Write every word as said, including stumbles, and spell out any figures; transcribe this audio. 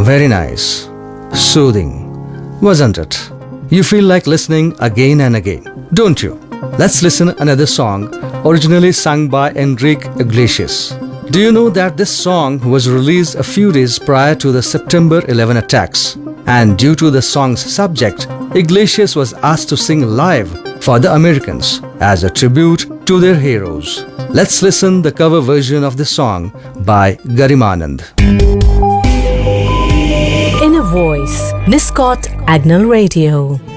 Very nice. Soothing. Wasn't it? You feel like listening again and again, don't you? Let's listen another song originally sung by Enrique Iglesias. Do you know that this song was released a few days prior to the September eleventh attacks? And due to the song's subject, Iglesias was asked to sing live for the Americans as a tribute to their heroes. Let's listen the cover version of the song by Garimanand. In a Voice, Niscot Agnel Radio.